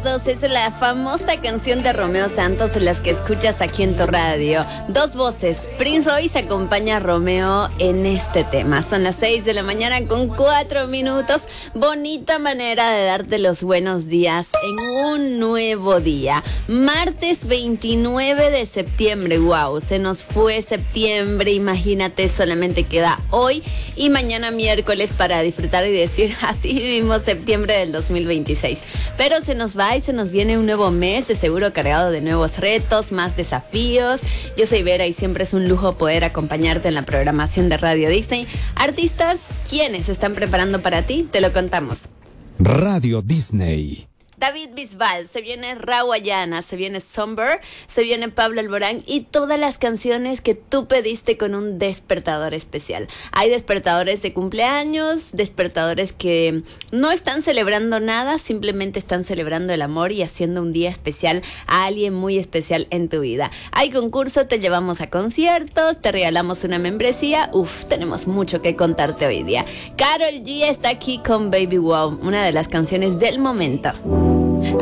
Recuerdos es la famosa canción de Romeo Santos, en las que escuchas aquí en tu radio. Dos voces. Prince Royce acompaña a Romeo en este tema. Son las 6 de la mañana con 4 minutos. Bonita manera de darte los buenos días en un nuevo día. Martes 29 de septiembre. Wow, se nos fue septiembre. Imagínate, solamente queda hoy y mañana miércoles para disfrutar y decir, así vivimos septiembre del 2026. Pero se nos va y se nos viene un nuevo mes, de seguro cargado de nuevos retos, más desafíos. Yo soy Vera y siempre es un lujo poder acompañarte en la programación de Radio Disney. Artistas, ¿quiénes se están preparando para ti? Te lo contamos. Radio Disney. David Bisbal, se viene Rawayana, se viene Somber, se viene Pablo Alborán y todas las canciones que tú pediste con un despertador especial. Hay despertadores de cumpleaños, despertadores que no están celebrando nada, simplemente están celebrando el amor y haciendo un día especial a alguien muy especial en tu vida. Hay concurso, te llevamos a conciertos, te regalamos una membresía. Tenemos mucho que contarte hoy día. Karol G está aquí con Baby Wow, una de las canciones del momento.